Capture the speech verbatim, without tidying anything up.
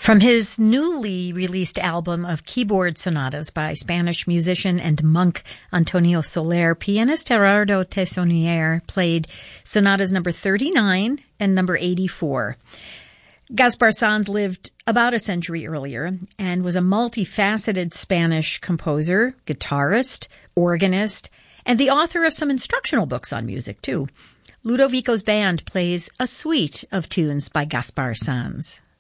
From his newly released album of keyboard sonatas by Spanish musician and monk Antonio Soler, pianist Gerardo Tessonier played sonatas number thirty-nine and number eighty-four. Gaspar Sanz lived about a century earlier and was a multifaceted Spanish composer, guitarist, organist, and the author of some instructional books on music, too. Ludovico's band plays a suite of tunes by Gaspar Sanz.